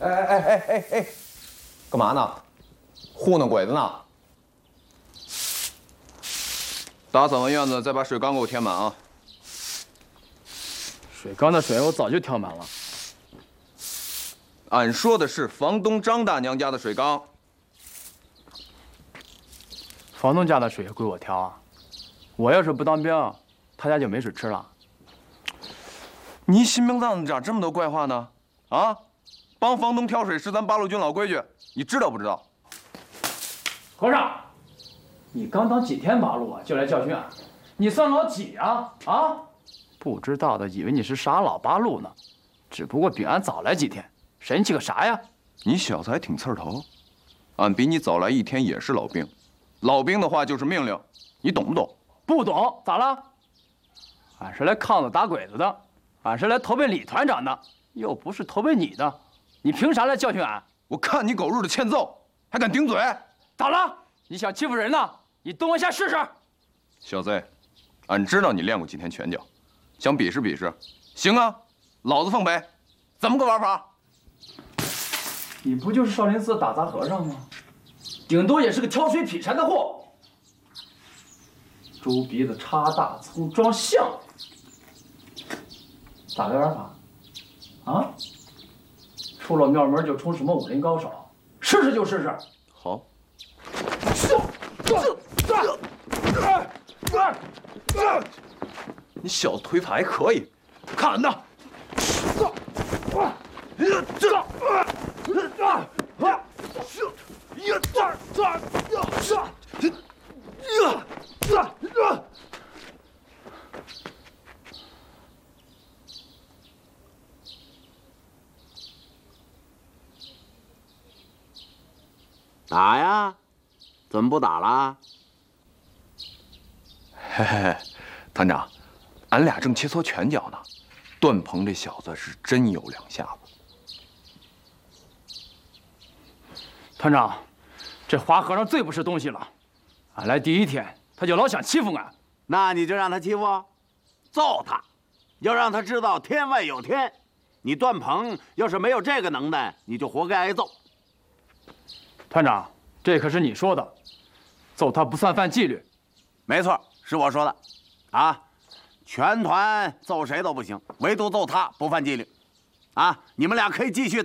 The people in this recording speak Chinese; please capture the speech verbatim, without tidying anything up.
哎哎哎哎哎哎，干嘛呢？糊弄鬼子呢？打扫完院子，再把水缸给我填满啊！ 水缸的水我早就调满了。 俺说的是房东张大娘家的水缸。 房东家的水也归我调啊！我要是不当兵，他家就没水吃了。 你心明脏长这么多怪话呢？啊，帮房东挑水是咱八路军老规矩，你知道不知道？ 和尚，你刚当几天八路啊，就来教训俺？你算老几啊？啊！不知道的以为你是傻老八路呢，只不过比俺早来几天，神气个啥呀？ 你小子还挺刺头，俺比你早来一天也是老兵，老兵的话就是命令，你懂不懂？ 不懂咋了？俺是来抗子打鬼子的，俺是来投奔李团长的，又不是投奔你的，你凭啥来教训俺？ 我看你狗日的欠揍，还敢顶嘴！ 咋了？你想欺负人呢？你动一下试试。 小子，俺知道你练过几天拳脚，想比试比试？行啊，老子奉陪。怎么个玩法？ 你不就是少林寺打杂和尚吗？顶多也是个挑水劈柴的货。猪鼻子插大葱装象，咋个玩法？啊？出了庙门就冲什么武林高手？试试就试试。 好。你小子腿法还可以，看俺的！ 打呀？怎么不打了？ 嘿嘿，团长，俺俩正切磋拳脚呢。段鹏这小子是真有两下子。 团长，这花和尚最不是东西了。俺来第一天，他就老想欺负俺。 那你就让他欺负，揍他，要让他知道天外有天。你段鹏要是没有这个能耐，你就活该挨揍。 团长，这可是你说的，揍他不算犯纪律。 没错，是我说的，啊，全团揍谁都不行，唯独揍他不犯纪律。啊，你们俩可以继续